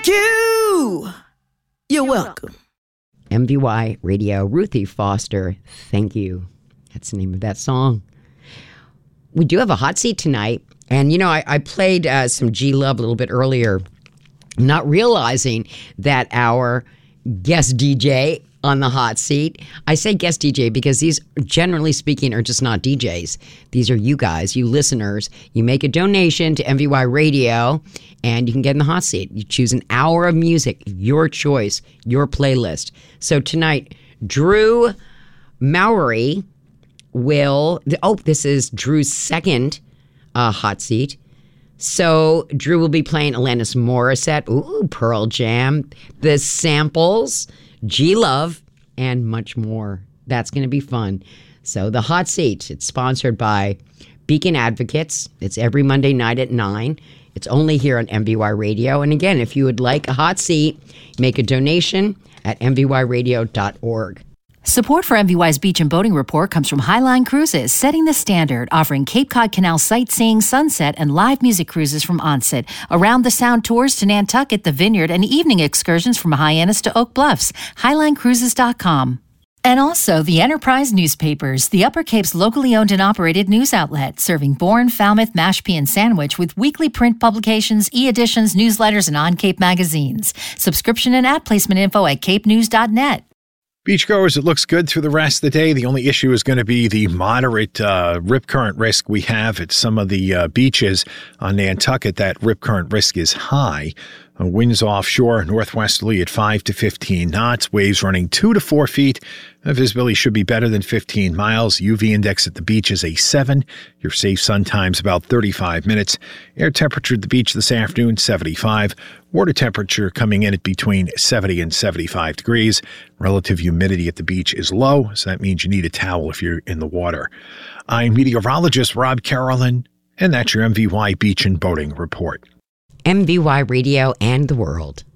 You! You're welcome. MVY Radio, Ruthie Foster, thank you. That's the name of that song. We do have a hot seat tonight. And, you know, I played some G-Love a little bit earlier, not realizing that our guest DJ on the hot seat, I say guest DJ because these, generally speaking, are just not DJs. These are you guys, you listeners. You make a donation to MVY Radio, and you can get in the hot seat. You choose an hour of music, your choice, your playlist. So tonight, Drew Mowry this is Drew's second hot seat. So Drew will be playing Alanis Morissette, Pearl Jam, The Samples, G-Love, and much more. That's going to be fun. So the hot seat, it's sponsored by Beacon Advocates. It's every Monday night at 9. It's only here on MVY Radio. And again, if you would like a hot seat, make a donation at mvyradio.org. Support for MVY's Beach and Boating Report comes from Highline Cruises, setting the standard, offering Cape Cod Canal sightseeing, sunset, and live music cruises from Onset, around the Sound tours to Nantucket, the Vineyard, and evening excursions from Hyannis to Oak Bluffs. HighlineCruises.com. And also the Enterprise Newspapers, the Upper Cape's locally owned and operated news outlet, serving Bourne, Falmouth, Mashpee, and Sandwich with weekly print publications, e-editions, newsletters, and on-Cape magazines. Subscription and ad placement info at capenews.net. Beachgoers, it looks good through the rest of the day. The only issue is going to be the moderate rip current risk we have at some of the beaches on Nantucket. That rip current risk is high. Winds offshore, northwesterly at 5 to 15 knots. Waves running 2 to 4 feet. Visibility should be better than 15 miles. UV index at the beach is a 7. Your safe sun time's about 35 minutes. Air temperature at the beach this afternoon, 75. Water temperature coming in at between 70 and 75 degrees. Relative humidity at the beach is low, so that means you need a towel if you're in the water. I'm meteorologist Rob Carolyn, and that's your MVY Beach and Boating Report. MVY Radio and the world.